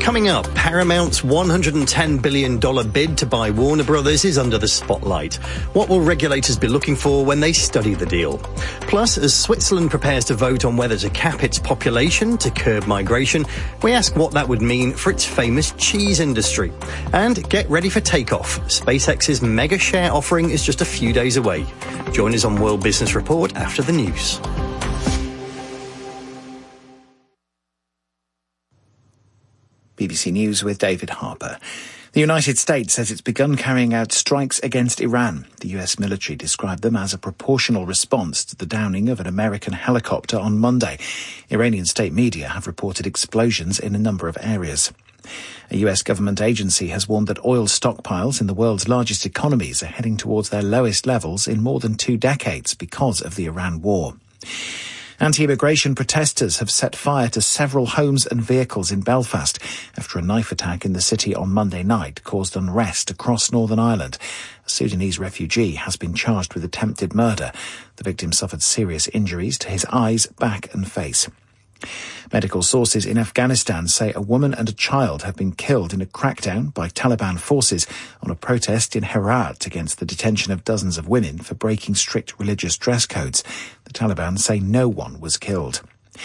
Coming up, Paramount's $110 billion bid to buy Warner Brothers is under the spotlight. What will regulators be looking for when they study the deal? Plus, as Switzerland prepares to vote on whether to cap its population to curb migration, we ask what that would mean for its famous cheese industry. And get ready for takeoff. SpaceX's mega share offering is just a few days away. Join us on World Business Report after the news. BBC News with David Harper. The United States says it's begun carrying out strikes against Iran. The US military described them as a proportional response to the downing of an American helicopter on Monday. Iranian state media have reported explosions in a number of areas. A US government agency has warned that oil stockpiles in the world's largest economies are heading towards their lowest levels in more than 2 decades because of the Iran war. Anti-immigration protesters have set fire to several homes and vehicles in Belfast after a knife attack in the city on Monday night caused unrest across Northern Ireland. A Sudanese refugee has been charged with attempted murder. The victim suffered serious injuries to his eyes, back and face. Medical sources in Afghanistan say a woman and a child have been killed in a crackdown by Taliban forces on a protest in Herat against the detention of dozens of women for breaking strict religious dress codes. The Taliban say no one was killed.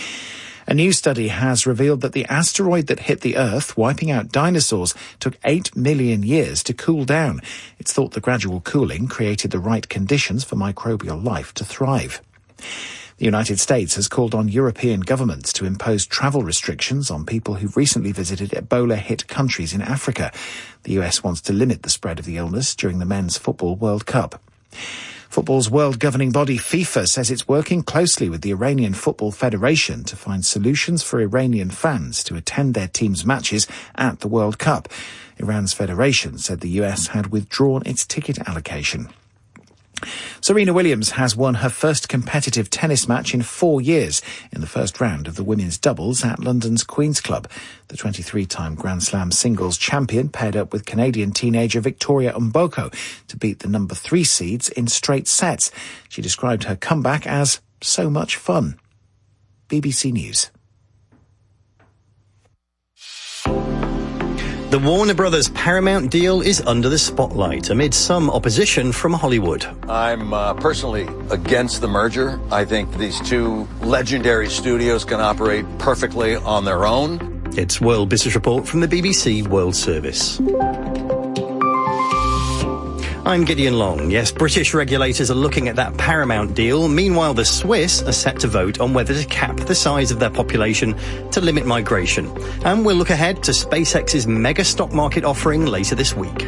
A new study has revealed that the asteroid that hit the Earth, wiping out dinosaurs, took 8 million years to cool down. It's thought the gradual cooling created the right conditions for microbial life to thrive. The United States has called on European governments to impose travel restrictions on people who've recently visited Ebola-hit countries in Africa. The US wants to limit the spread of the illness during the Men's Football World Cup. Football's world governing body FIFA says it's working closely with the Iranian Football Federation to find solutions for Iranian fans to attend their team's matches at the World Cup. Iran's federation said the US had withdrawn its ticket allocation. Serena Williams has won her first competitive tennis match in 4 years in the first round of the women's doubles at London's Queen's Club. The 23-time Grand Slam singles champion paired up with Canadian teenager Victoria Mboko to beat the number 3 seeds in straight sets. She described her comeback as so much fun. BBC News. The Warner Brothers Paramount deal is under the spotlight amid some opposition from Hollywood. I'm personally against the merger. I think these two legendary studios can operate perfectly on their own. It's World Business Report from the BBC World Service. I'm Gideon Long. Yes, British regulators are looking at that Paramount deal. Meanwhile, the Swiss are set to vote on whether to cap the size of their population to limit migration. And we'll look ahead to SpaceX's mega stock market offering later this week.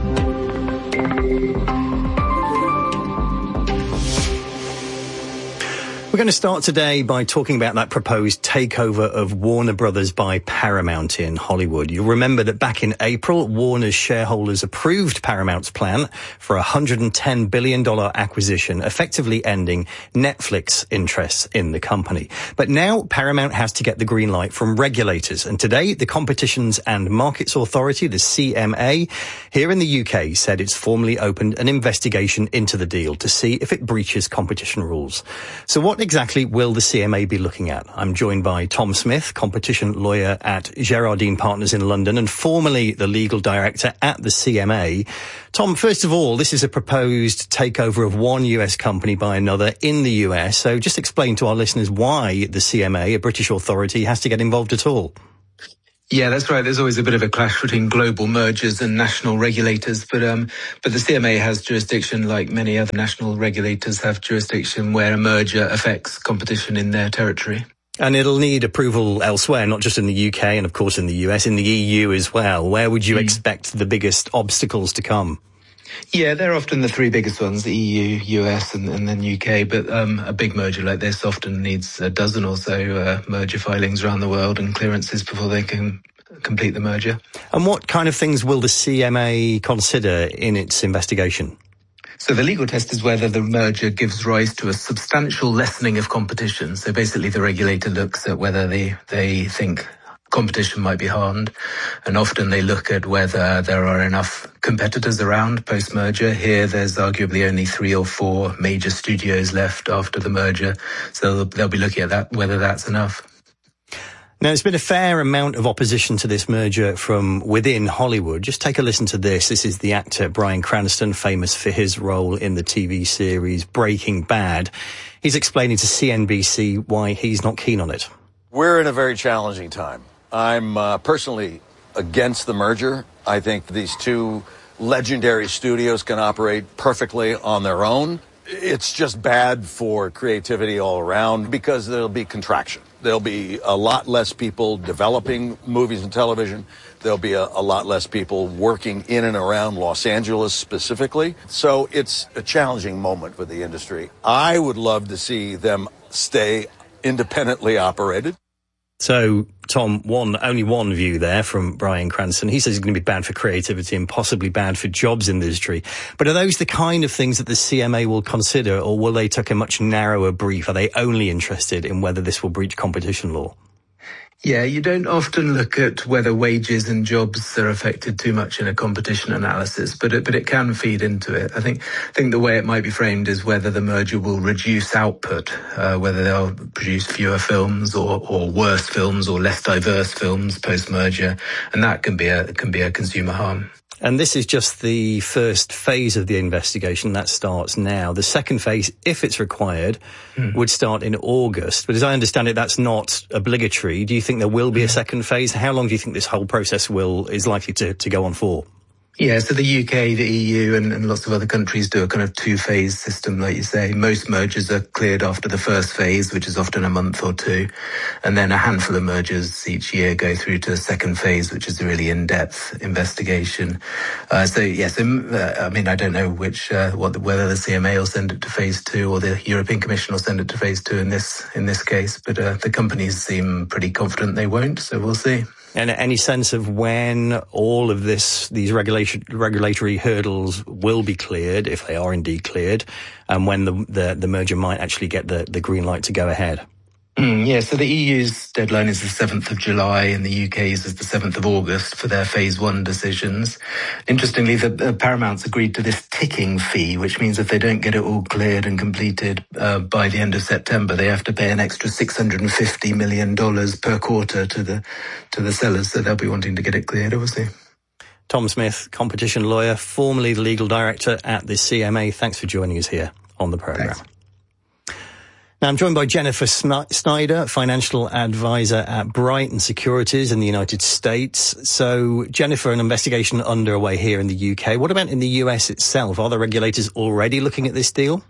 We're going to start today by talking about that proposed takeover of Warner Brothers by Paramount in Hollywood. You'll remember that back in April, Warner's shareholders approved Paramount's plan for a $110 billion acquisition, effectively ending Netflix interests in the company. But now Paramount has to get the green light from regulators. And today, the Competitions and Markets Authority, the CMA, here in the UK, said it's formally opened an investigation into the deal to see if it breaches competition rules. So what exactly will the CMA be looking at? I'm joined by Tom Smith, competition lawyer at Gerardine Partners in London and formerly the legal director at the CMA. Tom, first of all, this is a proposed takeover of one US company by another in the US. So just explain to our listeners why the CMA, a British authority, has to get involved at all. Yeah, that's right. There's always a bit of a clash between global mergers and national regulators, but the CMA has jurisdiction, like many other national regulators have jurisdiction, where a merger affects competition in their territory. And it'll need approval elsewhere, not just in the UK and, of course, in the US, in the EU as well. Where would you expect the biggest obstacles to come? Yeah, they're often the 3 biggest ones, the EU, US and then UK, but a big merger like this often needs a dozen or so merger filings around the world and clearances before they can complete the merger. And what kind of things will the CMA consider in its investigation? So the legal test is whether the merger gives rise to a substantial lessening of competition. So basically the regulator looks at whether they think competition might be harmed, and often they look at whether there are enough competitors around post-merger. Here there's arguably only 3 or 4 major studios left after the merger, so they'll be looking at that, whether that's enough. Now, there's been a fair amount of opposition to this merger from within Hollywood. Just take a listen to this. This is the actor Bryan Cranston, famous for his role in the TV series Breaking Bad. He's explaining to CNBC why he's not keen on it. We're in a very challenging time. I'm personally against the merger. I think these two legendary studios can operate perfectly on their own. It's just bad for creativity all around because there'll be contraction. There'll be a lot less people developing movies and television. There'll be a lot less people working in and around Los Angeles specifically. So it's a challenging moment for the industry. I would love to see them stay independently operated. So, Tom, only one view there from Bryan Cranston. He says it's going to be bad for creativity and possibly bad for jobs in the industry. But are those the kind of things that the CMA will consider, or will they take a much narrower brief? Are they only interested in whether this will breach competition law? Yeah, you don't often look at whether wages and jobs are affected too much in a competition analysis, but it can feed into it. I think the way it might be framed is whether the merger will reduce output, whether they'll produce fewer films or worse films or less diverse films post-merger, and that can be a consumer harm. And this is just the first phase of the investigation. That starts now. The second phase, if it's required, would start in August. But as I understand it, that's not obligatory. Do you think there will be a second phase? How long do you think this whole process is likely to go on for? Yeah, so the UK, the EU and lots of other countries do a kind of two-phase system, like you say. Most mergers are cleared after the first phase, which is often a month or two. And then a handful of mergers each year go through to the second phase, which is a really in-depth investigation. I mean, I don't know whether the CMA will send it to phase 2 or the European Commission will send it to phase 2 in this case. But the companies seem pretty confident they won't, so we'll see. And any sense of when all of these regulatory hurdles will be cleared, if they are indeed cleared, and when the merger might actually get the green light to go ahead? Yeah, so the EU's deadline is the 7th of July and the UK's is the 7th of August for their phase 1 decisions. Interestingly, the Paramount's agreed to this ticking fee, which means if they don't get it all cleared and completed by the end of September, they have to pay an extra $650 million per quarter to the sellers. So they'll be wanting to get it cleared, obviously. Tom Smith, competition lawyer, formerly the legal director at the CMA. Thanks for joining us here on the programme. Thanks. Now, I'm joined by Jennifer Snyder, financial advisor at Brighton Securities in the United States. So, Jennifer, an investigation underway here in the UK. What about in the US itself? Are the regulators already looking at this deal?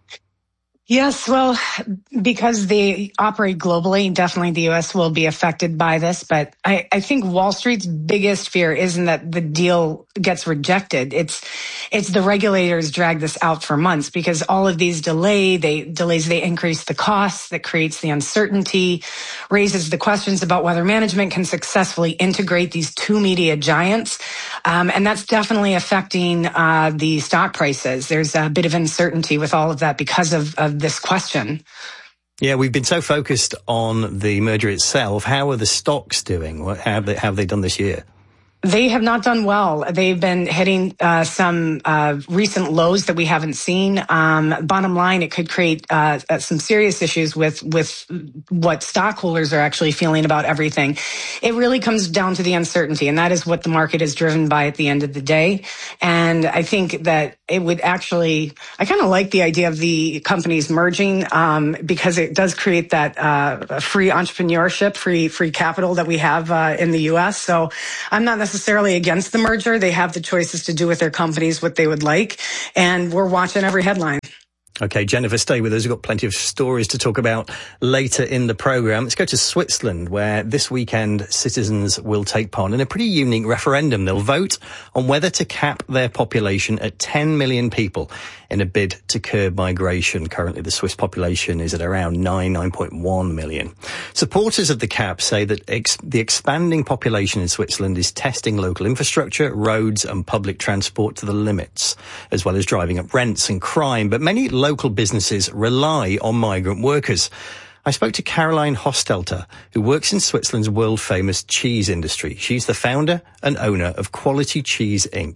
Yes, well, because they operate globally, definitely the U.S. will be affected by this. But I think Wall Street's biggest fear isn't that the deal gets rejected. It's the regulators drag this out for months because all of these delays, they increase the costs, that creates the uncertainty, raises the questions about whether management can successfully integrate these two media giants. And that's definitely affecting the stock prices. There's a bit of uncertainty with all of that because of this question. Yeah, we've been so focused on the merger itself. How are the stocks doing? How have they done this year? They have not done well. They've been hitting some recent lows that we haven't seen. Bottom line, it could create some serious issues with what stockholders are actually feeling about everything. It really comes down to the uncertainty, and that is what the market is driven by at the end of the day. And I think that it would actually, I kind of like the idea of the companies merging because it does create that free entrepreneurship, free capital that we have in the U.S. So I'm not necessarily against the merger. They have the choices to do with their companies what they would like, and we're watching every headline. Okay, Jennifer, stay with us. We've got plenty of stories to talk about later in the programme. Let's go to Switzerland, where this weekend citizens will take part in a pretty unique referendum. They'll vote on whether to cap their population at 10 million people in a bid to curb migration. Currently, the Swiss population is at around 9.1 million. Supporters of the cap say that the expanding population in Switzerland is testing local infrastructure, roads and public transport to the limits, as well as driving up rents and crime. But many local businesses rely on migrant workers. I spoke to Caroline Hostelter, who works in Switzerland's world-famous cheese industry. She's the founder and owner of Quality Cheese Inc.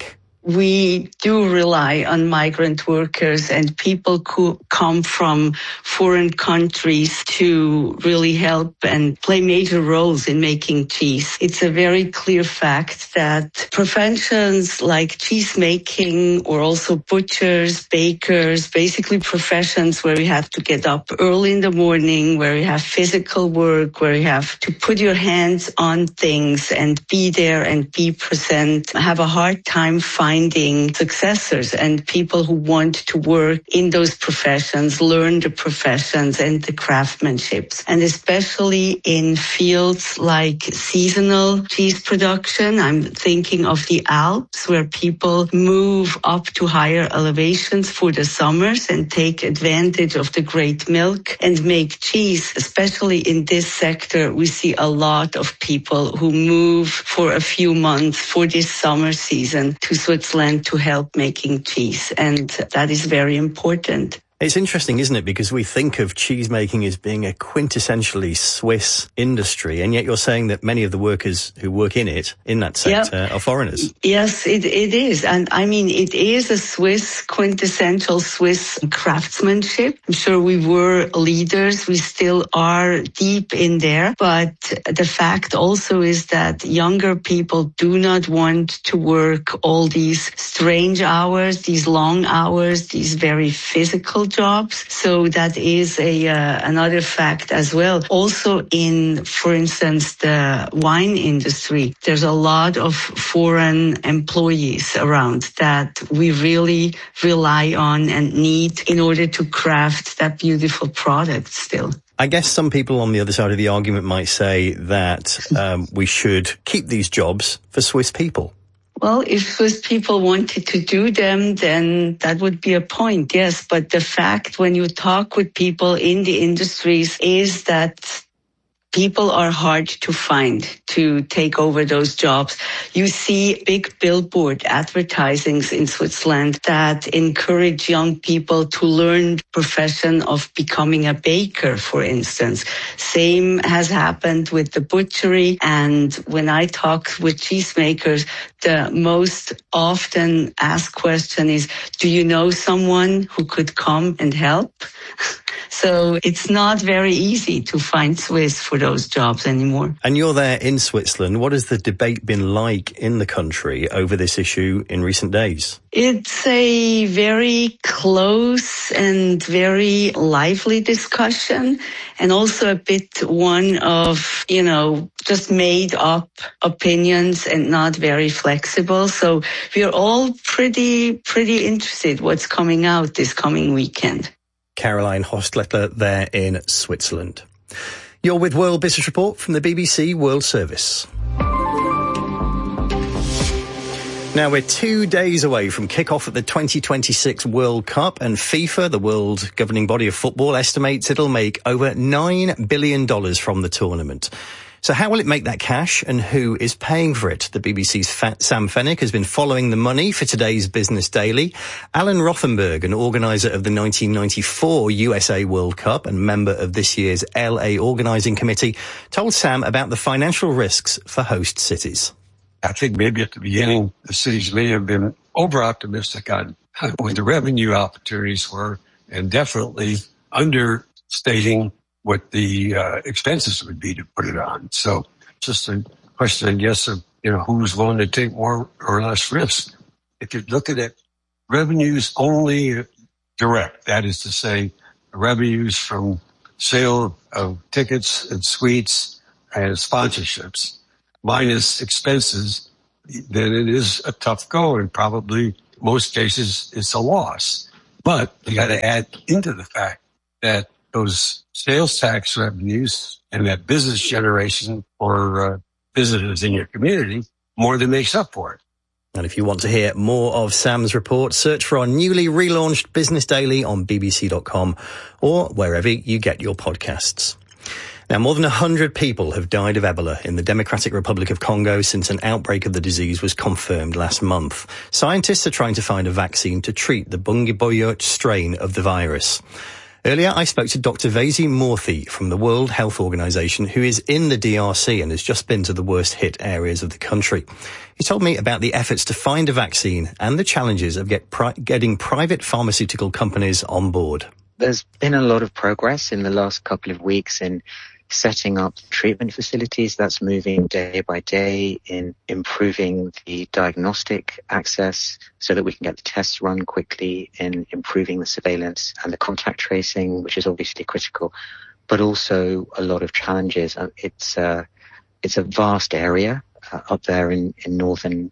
we do rely on migrant workers and people who come from foreign countries to really help and play major roles in making cheese. It's a very clear fact that professions like cheese making or also butchers, bakers, basically professions where you have to get up early in the morning, where you have physical work, where you have to put your hands on things and be there and be present, have a hard time finding successors and people who want to work in those professions, learn the professions and the craftsmanships. And especially in fields like seasonal cheese production, I'm thinking of the Alps, where people move up to higher elevations for the summers and take advantage of the great milk and make cheese. Especially in this sector, we see a lot of people who move for a few months for this summer season to Switzerland to help making cheese, and that is very important. It's interesting, isn't it? Because we think of cheese making as being a quintessentially Swiss industry, and yet you're saying that many of the workers who work in it, in that sector, are foreigners. Yes, it is. And I mean, it is a quintessential Swiss craftsmanship. I'm sure we were leaders. We still are deep in there. But the fact also is that younger people do not want to work all these strange hours, these long hours, these very physical jobs. So that is another fact as well. Also in, for instance, the wine industry, there's a lot of foreign employees around that we really rely on and need in order to craft that beautiful product still. I guess some people on the other side of the argument might say that we should keep these jobs for Swiss people. Well, if Swiss people wanted to do them, then that would be a point, yes. But the fact when you talk with people in the industries is that people are hard to find to take over those jobs. You see big billboard advertisings in Switzerland that encourage young people to learn the profession of becoming a baker, for instance. Same has happened with the butchery. And when I talk with cheesemakers, the most often asked question is, do you know someone who could come and help? So it's not very easy to find Swiss for those jobs anymore. And you're there in Switzerland. What has the debate been like in the country over this issue in recent days? It's a very close and very lively discussion, and also a bit one of, just made up opinions and not very flexible. So we're all pretty interested what's coming out this coming weekend. Caroline Hostletter there in Switzerland. You're with World Business Report from the BBC World Service. Now we're 2 days away from kick-off at the 2026 World Cup, and FIFA, the world governing body of football, estimates it'll make over $9 billion from the tournament. So how will it make that cash, and who is paying for it? The BBC's Sam Fennick has been following the money for today's Business Daily. Alan Rothenberg, an organiser of the 1994 USA World Cup and member of this year's LA Organising Committee, told Sam about the financial risks for host cities. I think maybe at the beginning, the cities may have been over-optimistic on what the revenue opportunities were, and definitely understating what the expenses would be to put it on. So just a question, I guess, of who's willing to take more or less risk. If you're looking at revenues only direct, that is to say, revenues from sale of tickets and suites and sponsorships, minus expenses, then it is a tough go, and probably most cases it's a loss. But you got to add into the fact that those sales tax revenues and that business generation for visitors in your community more than makes up for it. And if you want to hear more of Sam's report, search for our newly relaunched Business Daily on bbc.com or wherever you get your podcasts. Now, more than 100 people have died of Ebola in the Democratic Republic of Congo since an outbreak of the disease was confirmed last month. Scientists are trying to find a vaccine to treat the Bundibugyo strain of the virus. Earlier, I spoke to Dr. Vaisi Morthy from the World Health Organization, who is in the DRC and has just been to the worst hit areas of the country. He told me about the efforts to find a vaccine and the challenges of getting private pharmaceutical companies on board. There's been a lot of progress in the last couple of weeks in setting up treatment facilities. That's moving day by day in improving the diagnostic access so that we can get the tests run quickly, in improving the surveillance and the contact tracing, which is obviously critical, but also a lot of challenges. It's a vast area up there in northern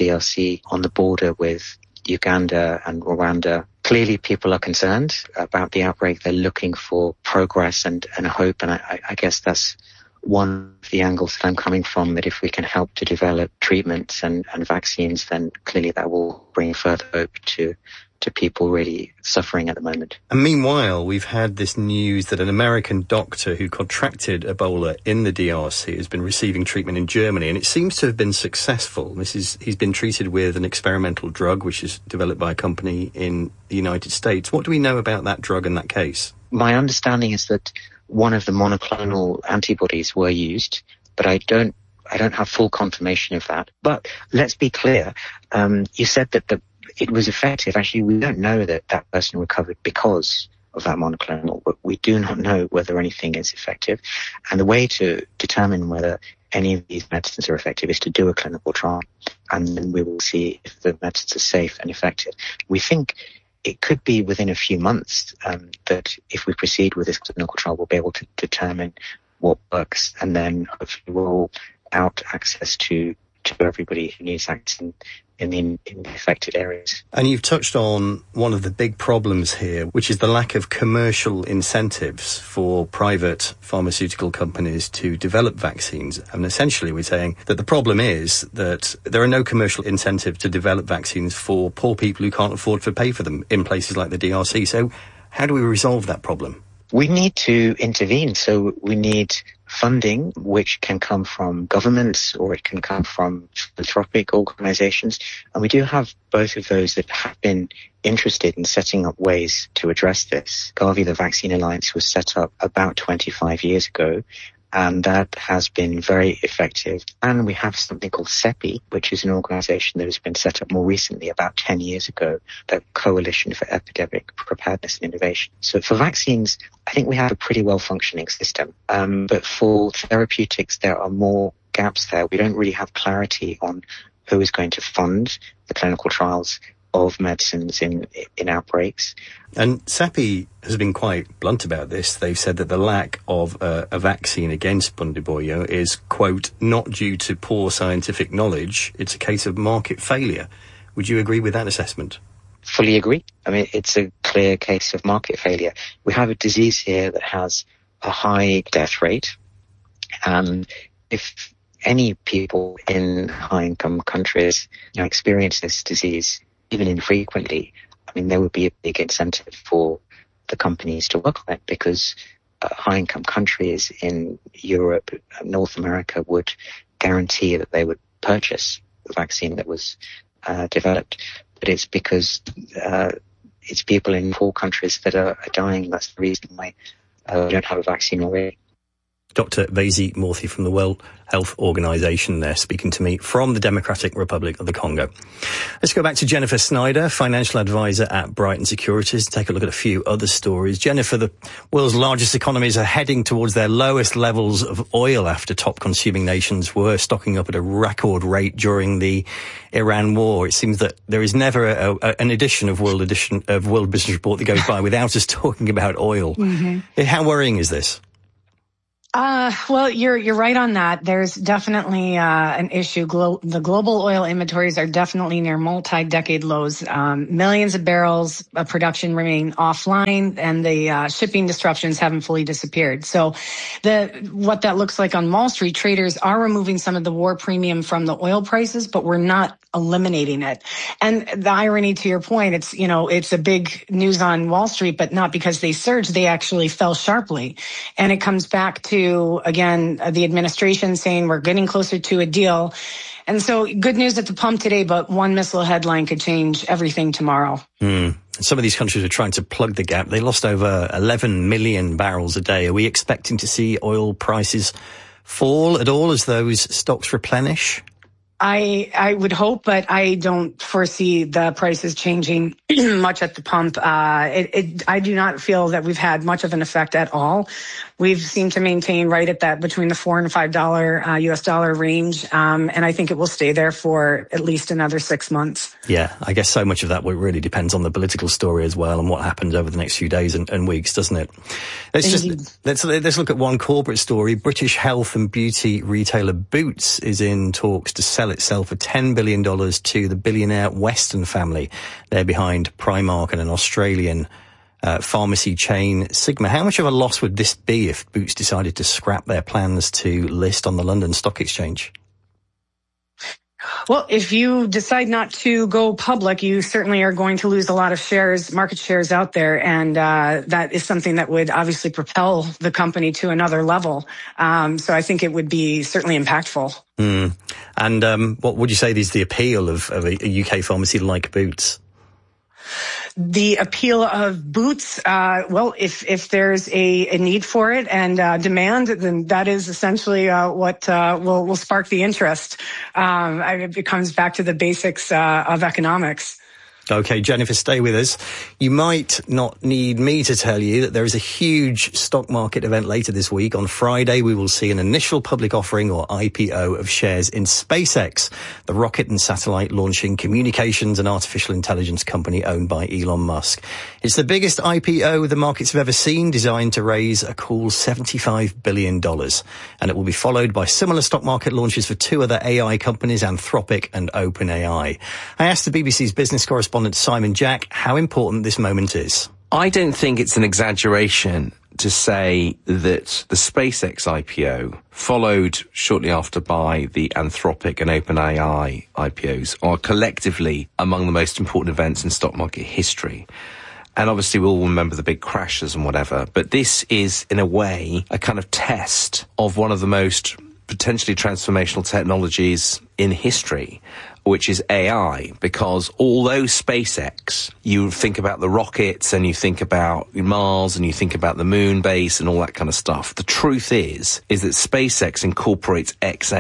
DRC on the border with Uganda and Rwanda. Clearly, people are concerned about the outbreak. They're looking for progress and hope. And I guess that's one of the angles that I'm coming from, that if we can help to develop treatments and vaccines, then clearly that will bring further hope to people really suffering at the moment. And meanwhile, we've had this news that an American doctor who contracted Ebola in the DRC has been receiving treatment in Germany, and it seems to have been successful. He's been treated with an experimental drug which is developed by a company in the United States. What do we know about that drug in that case? My understanding is that one of the monoclonal antibodies were used, but I don't have full confirmation of that. But let's be clear. You said that it was effective. Actually, we don't know that person recovered because of that monoclonal, but we do not know whether anything is effective. And the way to determine whether any of these medicines are effective is to do a clinical trial, and then we will see if the medicines are safe and effective. We think it could be within a few months that if we proceed with this clinical trial, we'll be able to determine what works, and then hopefully roll out access to everybody who needs access in the affected areas. And you've touched on one of the big problems here, which is the lack of commercial incentives for private pharmaceutical companies to develop vaccines. And essentially we're saying that the problem is that there are no commercial incentives to develop vaccines for poor people who can't afford to pay for them in places like the DRC. So how do we resolve that problem? We need to intervene. So we need funding, which can come from governments or it can come from philanthropic organizations. And we do have both of those that have been interested in setting up ways to address this. Gavi, the Vaccine Alliance, was set up about 25 years ago, and that has been very effective. And we have something called CEPI, which is an organization that has been set up more recently, about 10 years ago, the Coalition for Epidemic Preparedness and Innovation. So for vaccines, I think we have a pretty well-functioning system. But for therapeutics, there are more gaps there. We don't really have clarity on who is going to fund the clinical trials of medicines in outbreaks. And CEPI has been quite blunt about this. They've said that the lack of a vaccine against Bundibugyo is, quote, not due to poor scientific knowledge. It's a case of market failure. Would you agree with that assessment? Fully agree. I mean, it's a clear case of market failure. We have a disease here that has a high death rate. And if any people in high-income countries experience this disease, even infrequently, I mean, there would be a big incentive for the companies to work on it, because high-income countries in Europe, North America would guarantee that they would purchase the vaccine that was developed. But it's because it's people in poor countries that are dying. That's the reason why we don't have a vaccine already. Dr. Vaisi Morthy from the World Health Organization there, speaking to me from the Democratic Republic of the Congo. Let's go back to Jennifer Snyder, financial advisor at Brighton Securities, to take a look at a few other stories. Jennifer, the world's largest economies are heading towards their lowest levels of oil after top consuming nations were stocking up at a record rate during the Iran war. It seems that there is never an edition of World Business Report that goes by without us talking about oil. Mm-hmm. How worrying is this? Well, you're right on that. There's definitely an issue. The global oil inventories are definitely near multi-decade lows. Millions of barrels of production remain offline, and the shipping disruptions haven't fully disappeared. So what that looks like on Wall Street, traders are removing some of the war premium from the oil prices, but we're not eliminating it. And the irony, to your point, it's a big news on Wall Street, but not because they surged. They actually fell sharply. And it comes back to, again, the administration saying we're getting closer to a deal. And so good news at the pump today, but one missile headline could change everything tomorrow. And Some of these countries are trying to plug the gap. They lost over 11 million barrels a day. Are we expecting to see oil prices fall at all as those stocks replenish? I would hope, but I don't foresee the prices changing much at the pump. I do not feel that we've had much of an effect at all. We've seemed to maintain right at that between the $4 and $5 US dollar range. And I think it will stay there for at least another 6 months. Yeah, I guess so much of that really depends on the political story as well and what happens over the next few days and weeks, doesn't it? Let's look at one corporate story. British health and beauty retailer Boots is in talks to sell itself for $10 billion to the billionaire Weston family. They're behind Primark and an Australian pharmacy chain, Sigma. How much of a loss would this be if Boots decided to scrap their plans to list on the London Stock Exchange? Well, if you decide not to go public, you certainly are going to lose a lot of shares, market shares out there. And that is something that would obviously propel the company to another level. So I think it would be certainly impactful. And what would you say is the appeal of a UK pharmacy like Boots? The appeal of Boots, well, if there's a need for it and demand, then that is essentially what will spark the interest. It comes back to the basics of economics. Okay, Jennifer, stay with us. You might not need me to tell you that there is a huge stock market event later this week. On Friday, we will see an initial public offering, or IPO, of shares in SpaceX, the rocket and satellite launching communications and artificial intelligence company owned by Elon Musk. It's the biggest IPO the markets have ever seen, designed to raise a cool $75 billion. And it will be followed by similar stock market launches for two other AI companies, Anthropic and OpenAI. I asked the BBC's business correspondent Simon Jack how important this moment is. I don't think it's an exaggeration to say that the SpaceX IPO, followed shortly after by the Anthropic and OpenAI IPOs, are collectively among the most important events in stock market history. And obviously we'll all remember the big crashes and whatever, but this is, in a way, a kind of test of one of the most potentially transformational technologies in history, which is AI, because although SpaceX, you think about the rockets and you think about Mars and you think about the moon base and all that kind of stuff, the truth is that SpaceX incorporates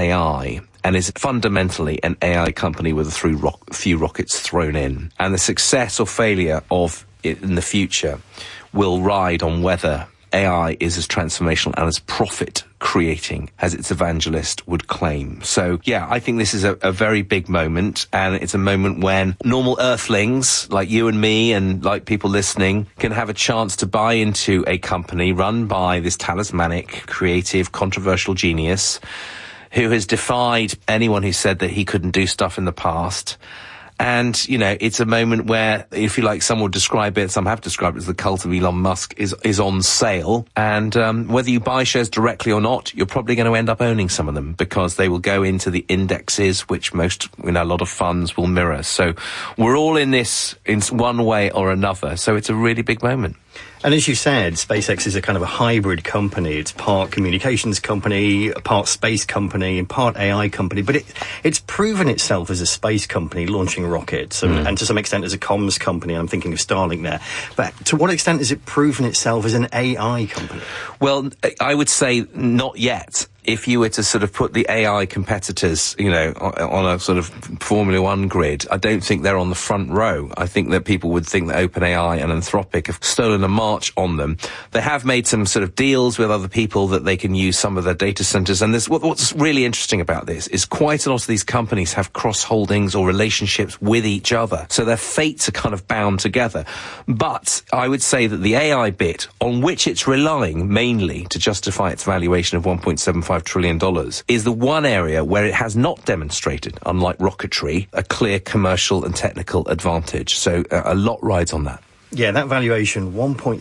XAI and is fundamentally an AI company with a few rockets thrown in. And the success or failure of it in the future will ride on whether AI is as transformational and as profit-creating as its evangelist would claim. So, yeah, I think this is a very big moment, and it's a moment when normal earthlings like you and me and like people listening can have a chance to buy into a company run by this talismanic, creative, controversial genius who has defied anyone who said that he couldn't do stuff in the past. And, you know, it's a moment where, if you like, some would describe it, some have described it as the cult of Elon Musk is on sale. And whether you buy shares directly or not, you're probably going to end up owning some of them because they will go into the indexes, which a lot of funds will mirror. So we're all in this in one way or another. So it's a really big moment. And as you said, SpaceX is a kind of a hybrid company. It's part communications company, part space company, and part AI company. But it's proven itself as a space company launching rockets and to some extent as a comms company. I'm thinking of Starlink there. But to what extent has it proven itself as an AI company? Well, I would say not yet. If you were to sort of put the AI competitors, on a sort of Formula One grid, I don't think they're on the front row. I think that people would think that OpenAI and Anthropic have stolen a march on them. They have made some sort of deals with other people that they can use some of their data centers. And what's really interesting about this is quite a lot of these companies have cross-holdings or relationships with each other. So their fates are kind of bound together. But I would say that the AI bit, on which it's relying mainly to justify its valuation of $1.75 trillion, is the one area where it has not demonstrated, unlike rocketry, a clear commercial and technical advantage. So a lot rides on that. Yeah, that valuation,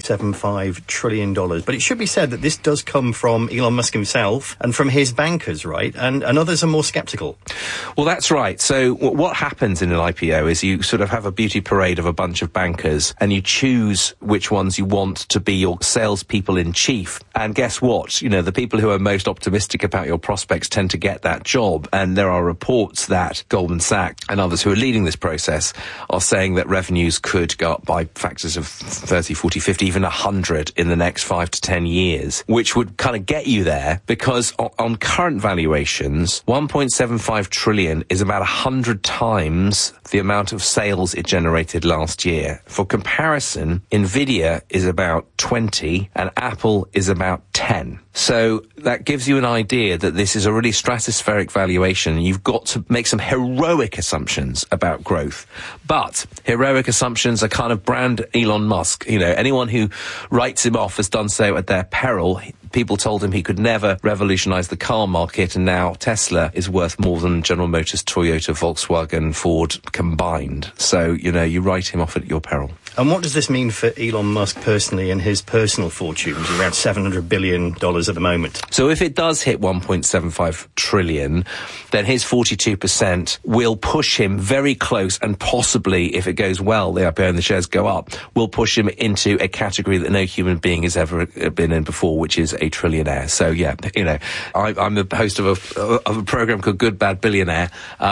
$1.75 trillion. But it should be said that this does come from Elon Musk himself and from his bankers, right? And others are more sceptical. Well, that's right. So what happens in an IPO is you sort of have a beauty parade of a bunch of bankers and you choose which ones you want to be your salespeople in chief. And guess what? You know, the people who are most optimistic about your prospects tend to get that job. And there are reports that Goldman Sachs and others who are leading this process are saying that revenues could go up by factors of 30, 40, 50, even 100 in the next 5 to 10 years, which would kind of get you there because on current valuations, 1.75 trillion is about 100 times the amount of sales it generated last year. For comparison, Nvidia is about 20 and Apple is about 10. So that gives you an idea that this is a really stratospheric valuation. You've got to make some heroic assumptions about growth. But heroic assumptions are kind of brand Elon Musk. You know, anyone who writes him off has done so at their peril. People told him he could never revolutionize the car market, and now Tesla is worth more than General Motors, Toyota, Volkswagen, Ford combined. So, you know, you write him off at your peril. And what does this mean for Elon Musk personally and his personal fortunes, around $700 billion at the moment? So if it does hit 1.75 trillion, then his 42% will push him very close, and possibly, if it goes well, the IPO and the shares go up, will push him into a category that no human being has ever been in before, which is a trillionaire. So yeah, you know, I'm the host of a program called Good Bad Billionaire.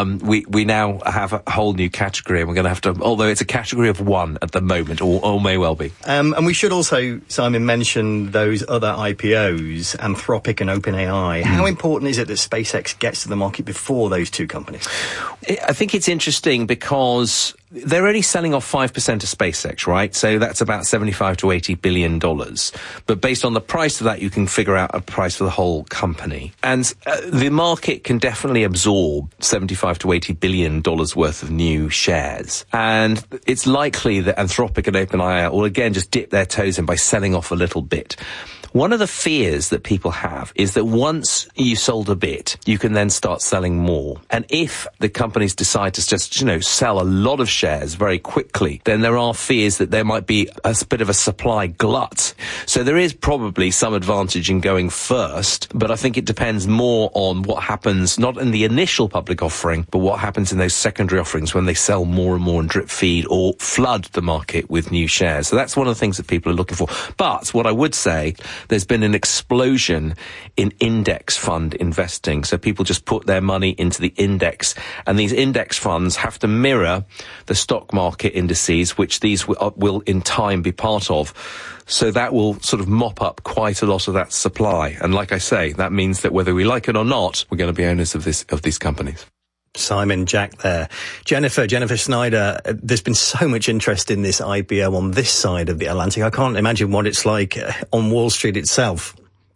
We now have a whole new category, and we're going to have to, although it's a category of one at the moment, or may well be. And we should also, Simon, mention those other IPOs, Anthropic and OpenAI. How important is it that SpaceX gets to the market before those two companies? I think it's interesting because they're only selling off 5% of SpaceX, right? So that's about $75 to $80 billion. But based on the price of that, you can figure out a price for the whole company. And the market can definitely absorb $75 to $80 billion worth of new shares. And it's likely that Anthropic and OpenAI will again just dip their toes in by selling off a little bit. One of the fears that people have is that once you sold a bit, you can then start selling more. And if the companies decide to just, you know, sell a lot of shares very quickly, then there are fears that there might be a bit of a supply glut. So there is probably some advantage in going first, but I think it depends more on what happens, not in the initial public offering, but what happens in those secondary offerings when they sell more and more and drip feed or flood the market with new shares. So that's one of the things that people are looking for. But what I would say, there's been an explosion in index fund investing. So people just put their money into the index, and these index funds have to mirror the stock market indices, which these will in time be part of. So that will sort of mop up quite a lot of that supply. And like I say, that means that whether we like it or not, we're going to be owners of these companies. Simon, Jack there. Jennifer Snyder, there's been so much interest in this IPO on this side of the Atlantic. I can't imagine what it's like on Wall Street itself.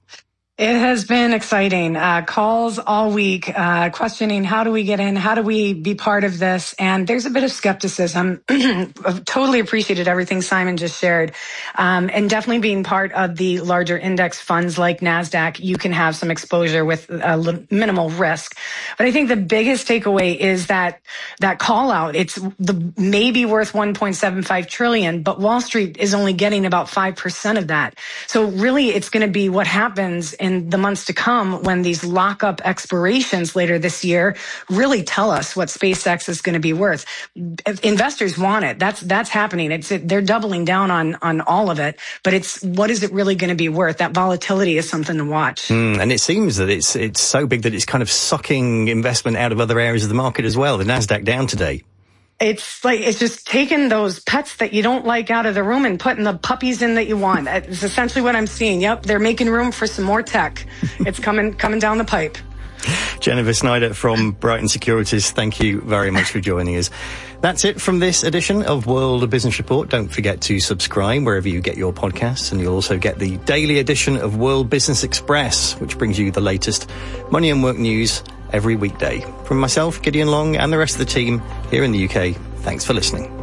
It has been exciting. Calls all week, questioning how do we get in? How do we be part of this? And there's a bit of skepticism. I've totally appreciated everything Simon just shared. And definitely being part of the larger index funds like NASDAQ, you can have some exposure with minimal risk. But I think the biggest takeaway is that call out, it's maybe worth 1.75 trillion, but Wall Street is only getting about 5% of that. So really it's going to be what happens in the months to come when these lockup expirations later this year really tell us what SpaceX is going to be worth. Investors want it. That's happening. They're doubling down on all of it, but it's what is it really going to be worth? That volatility is something to watch. And it seems that it's so big that it's kind of sucking investment out of other areas of the market as well. The NASDAQ down today. It's just taking those pets that you don't like out of the room and putting the puppies in that you want. It's essentially what I'm seeing. Yep, they're making room for some more tech. It's coming down the pipe. Jennifer Snyder from Brighton Securities, thank you very much for joining us. That's it from this edition of World Business Report. Don't forget to subscribe wherever you get your podcasts, and you'll also get the daily edition of World Business Express, which brings you the latest money and work news every weekday. From myself, Gideon Long, and the rest of the team here in the UK, thanks for listening.